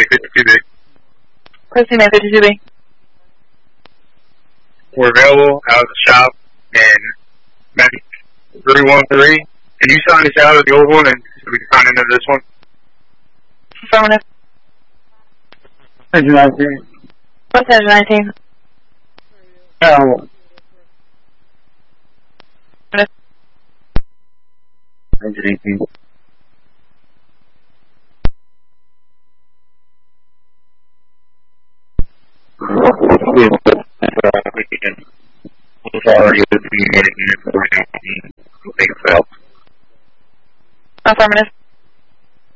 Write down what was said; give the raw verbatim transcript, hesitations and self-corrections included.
fifty-two B. Christy Man fifty-two B. We're available out of the shop in three one three. Can you sign us out of the old one and so we can sign into this one? Affirmative. Engine nineteen. What's engine nineteen? Oh. Engine eighteen. Affirmative.